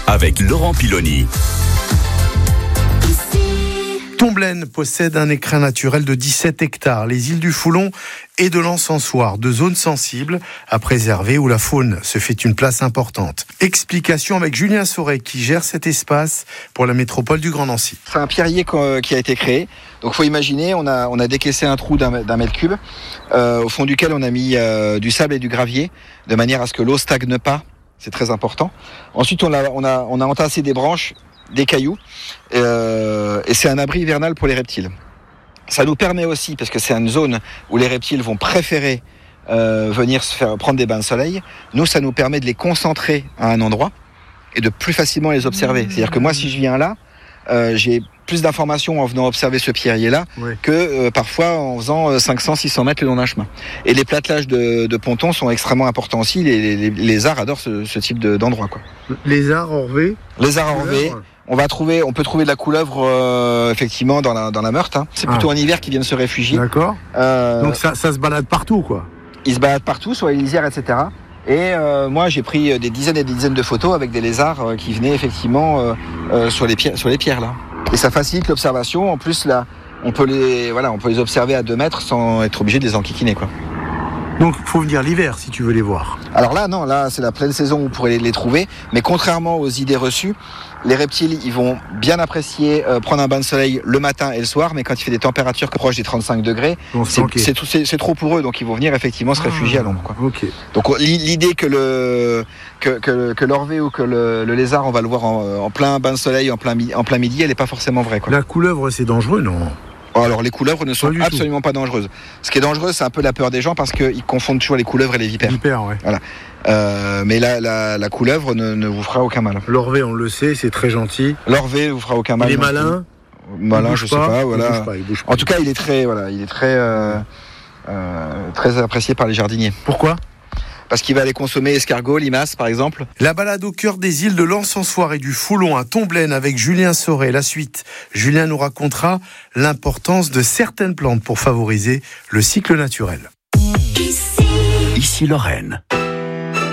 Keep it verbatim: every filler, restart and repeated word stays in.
avec Laurent Piloni. Tomblaine possède un écrin naturel de dix-sept hectares, les îles du Foulon et de l'Encensoir, deux zones sensibles à préserver où la faune se fait une place importante. Explication avec Julien Sauret qui gère cet espace pour la métropole du Grand Nancy. C'est un pierrier qui a été créé. Donc il faut imaginer, on a, on a décaissé un trou d'un, d'un mètre cube, euh, au fond duquel on a mis euh, du sable et du gravier, de manière à ce que l'eau stagne pas. C'est très important. Ensuite, on a, on a, on a entassé des branches, des cailloux, euh, et c'est un abri hivernal pour les reptiles. Ça nous permet aussi, parce que c'est une zone où les reptiles vont préférer euh, venir se faire prendre des bains de soleil, nous, ça nous permet de les concentrer à un endroit et de plus facilement les observer. C'est-à-dire que moi, si je viens là, euh, j'ai plus d'informations en venant observer ce pierrier-là oui. que euh, parfois en faisant euh, cinq cents à six cents mètres le long d'un chemin. Et les plattelages de, de pontons sont extrêmement importants aussi. Les, les, les lézards adorent ce, ce type de, d'endroit, quoi. Lézards orvés. Lézards orvés. On va trouver, on peut trouver de la couleuvre euh, effectivement dans la dans la Meurthe. Hein. C'est plutôt ah. en hiver qu'ils viennent se réfugier. D'accord. Euh, Donc ça, ça se balade partout, quoi. Ils se baladent partout, sur les lisières, et cetera. Et euh, moi, j'ai pris des dizaines et des dizaines de photos avec des lézards euh, qui venaient effectivement euh, euh, sur les pierres, sur les pierres là. Et ça facilite l'observation. En plus, là, on peut les, voilà, on peut les observer à deux mètres sans être obligé de les enquiquiner, quoi. Donc, il faut venir l'hiver si tu veux les voir. Alors là, non, là, c'est la pleine saison où vous pourrez les trouver. Mais contrairement aux idées reçues, les reptiles, ils vont bien apprécier euh, prendre un bain de soleil le matin et le soir. Mais quand il fait des températures proches des trente-cinq degrés, c'est, c'est, c'est, c'est trop pour eux. Donc, ils vont venir effectivement se réfugier ah, à l'ombre, quoi. Okay. Donc, l'idée que le que, que, que l'orvé ou que le, le lézard, on va le voir en, en plein bain de soleil, en plein, en plein midi, elle n'est pas forcément vraie, quoi. La couleuvre, c'est dangereux, non ? Alors les couleuvres ne sont pas absolument tout. pas dangereuses. Ce qui est dangereux, c'est un peu la peur des gens parce qu'ils confondent toujours les couleuvres et les vipères. Vipères, ouais. Voilà. Euh, mais la, la, la couleuvre ne, ne vous fera aucun mal. L'orvé, on le sait, c'est très gentil. L'orvé ne vous fera aucun mal. Il est malin. Malin, je sais pas. pas voilà. Il bouge pas, il bouge pas. En tout cas, il est très, voilà, il est très, euh, euh, très apprécié par les jardiniers. Pourquoi ? Parce qu'il va aller consommer escargots, limaces, par exemple. La balade au cœur des îles de l'Encensoir et du Foulon à Tomblaine avec Julien Sauret. La suite, Julien nous racontera l'importance de certaines plantes pour favoriser le cycle naturel. Ici, Ici Lorraine.